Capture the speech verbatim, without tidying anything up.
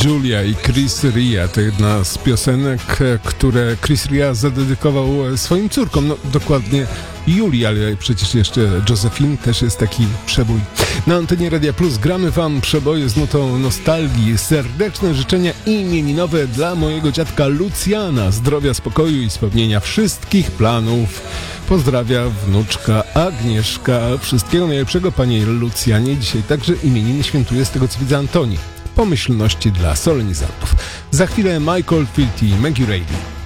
Julia i Chris Ria to jedna z piosenek, które Chris Ria zadedykował swoim córkom. No dokładnie Julii, ale przecież jeszcze Josephine też jest taki przebój. Na antenie Radia Plus gramy wam przeboje z nutą nostalgii. Serdeczne życzenia imieninowe dla mojego dziadka Lucjana. Zdrowia, spokoju i spełnienia wszystkich planów. Pozdrawia wnuczka Agnieszka. Wszystkiego najlepszego, panie Lucjanie. Dzisiaj także imieniny świętuje, z tego co widzę, Antoni. Pomyślności dla solenizantów. Za chwilę Michael Field i Maggie Reilly.